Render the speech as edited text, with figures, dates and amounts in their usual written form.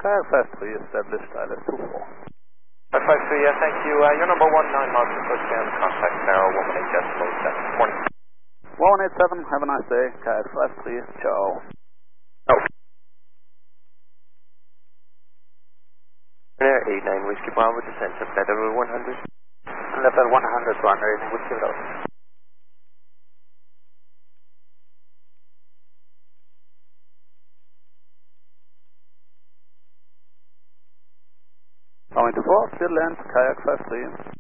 Kayak fast 3 established, ILS 24. 553, yeah, thank you. Your number 19 miles to pushdown, contact Tower 18.7. Morning. 187, have a nice day. Kayak fast 3, ciao. Oh. Air 89, Whiskey Bravo, descent to level 100. Level 100, runner in Whiskey Bravo. Going to 4, still land, Kayak fast 3.